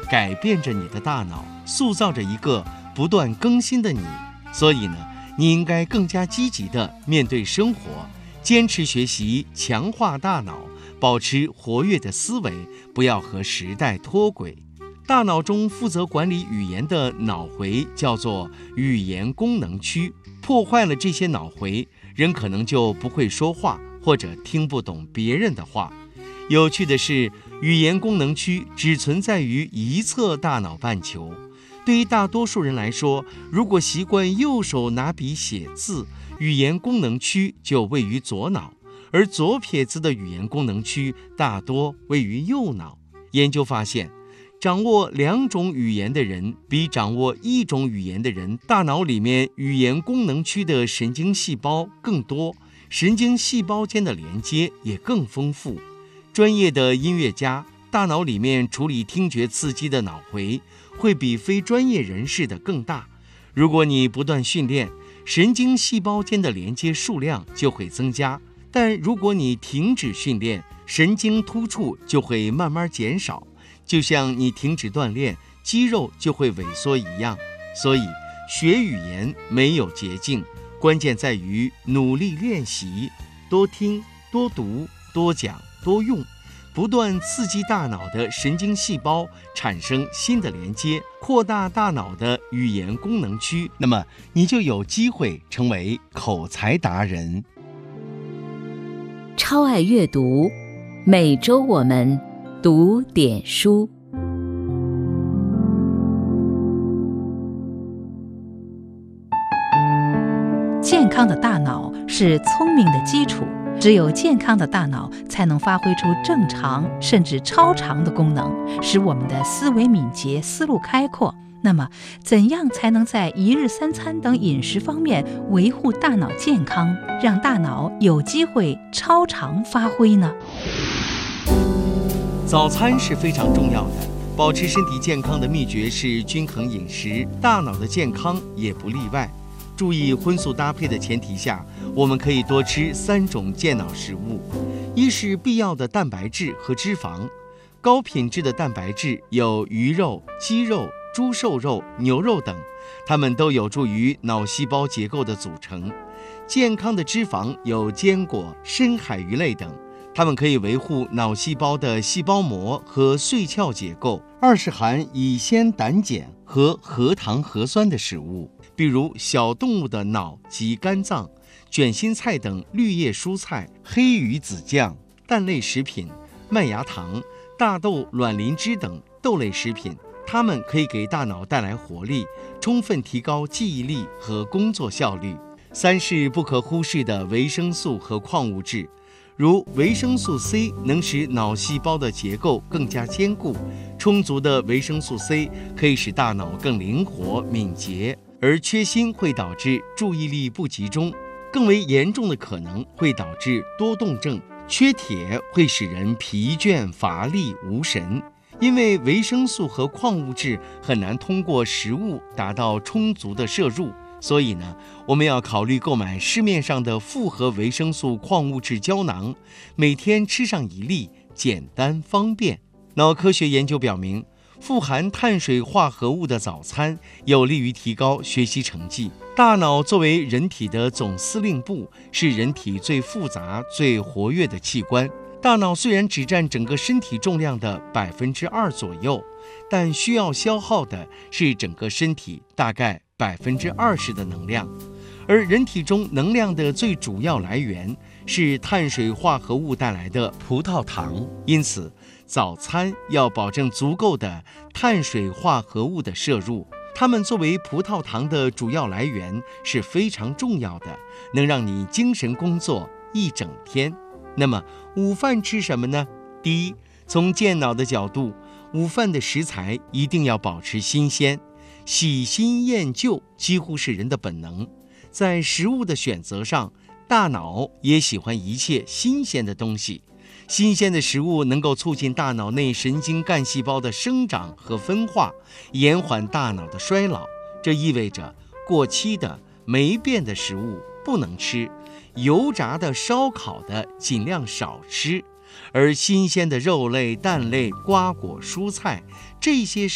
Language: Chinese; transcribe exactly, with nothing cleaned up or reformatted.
改变着你的大脑，塑造着一个不断更新的你。所以呢，你应该更加积极地面对生活，坚持学习，强化大脑，保持活跃的思维，不要和时代脱轨。大脑中负责管理语言的脑回叫做语言功能区，破坏了这些脑回，人可能就不会说话，或者听不懂别人的话。有趣的是，语言功能区只存在于一侧大脑半球。对于大多数人来说，如果习惯右手拿笔写字，语言功能区就位于左脑，而左撇子的语言功能区大多位于右脑。研究发现，掌握两种语言的人比掌握一种语言的人，大脑里面语言功能区的神经细胞更多，神经细胞间的连接也更丰富。专业的音乐家大脑里面处理听觉刺激的脑回会比非专业人士的更大。如果你不断训练，神经细胞间的连接数量就会增加，但如果你停止训练，神经突触就会慢慢减少，就像你停止锻炼，肌肉就会萎缩一样。所以学语言没有捷径，关键在于努力练习，多听、多读、多讲、多用，不断刺激大脑的神经细胞，产生新的连接，扩大大脑的语言功能区，那么你就有机会成为口才达人。 超爱阅读，每周我们读点书。 健康的大脑是聪明的基础，只有健康的大脑才能发挥出正常甚至超常的功能，使我们的思维敏捷，思路开阔。那么怎样才能在一日三餐等饮食方面维护大脑健康，让大脑有机会超常发挥呢？ 早餐是非常重要的，保持身体健康的秘诀是均衡饮食，大脑的健康也不例外。注意荤素搭配的前提下，我们可以多吃三种健脑食物。一是必要的蛋白质和脂肪，高品质的蛋白质有鱼肉、鸡肉、猪瘦肉、牛肉等，它们都有助于脑细胞结构的组成。健康的脂肪有坚果、深海鱼类等，它们可以维护脑细胞的细胞膜和碎壳结构。二是含乙酰胆碱和核糖核酸的食物，比如小动物的脑及肝脏、卷心菜等绿叶蔬菜、黑鱼子酱、蛋类食品、麦芽糖、大豆卵磷脂等豆类食品，它们可以给大脑带来活力，充分提高记忆力和工作效率。三是不可忽视的维生素和矿物质，如维生素 C 能使脑细胞的结构更加坚固，充足的维生素 C 可以使大脑更灵活敏捷，而缺锌会导致注意力不集中，更为严重的可能会导致多动症。缺铁会使人疲倦乏力无神，因为维生素和矿物质很难通过食物达到充足的摄入，所以呢，我们要考虑购买市面上的复合维生素矿物质胶囊，每天吃上一粒，简单方便。脑科学研究表明，富含碳水化合物的早餐有利于提高学习成绩。大脑作为人体的总司令部，是人体最复杂、最活跃的器官。大脑虽然只占整个身体重量的百分之二左右，但需要消耗的是整个身体大概百分之二十的能量。而人体中能量的最主要来源是碳水化合物带来的葡萄糖，因此早餐要保证足够的碳水化合物的摄入，它们作为葡萄糖的主要来源是非常重要的，能让你精神工作一整天。那么午饭吃什么呢？第一，从健脑的角度，午饭的食材一定要保持新鲜，喜新厌旧几乎是人的本能。在食物的选择上，大脑也喜欢一切新鲜的东西。新鲜的食物能够促进大脑内神经干细胞的生长和分化，延缓大脑的衰老。这意味着过期的、没变的食物不能吃，油炸的、烧烤的尽量少吃，而新鲜的肉类、蛋类、瓜果、蔬菜，这些